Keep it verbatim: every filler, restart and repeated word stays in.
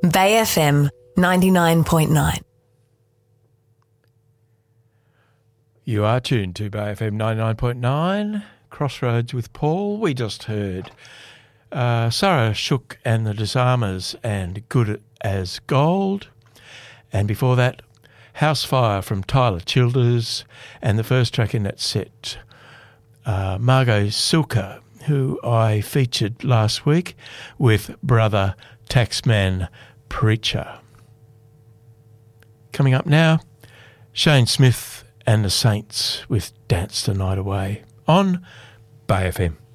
Bay F M ninety-nine point nine. You are tuned to Bay F M ninety-nine point nine, Crossroads with Paul. We just heard uh, Sarah Shook and the Disarmers and Good as Gold. And before that, Housefire from Tyler Childers. And the first track in that set, uh, Margot Silka, who I featured last week with Brother Taxman Preacher. Coming up now, Shane Smith and the Saints with Dance the Night Away on Bay F M.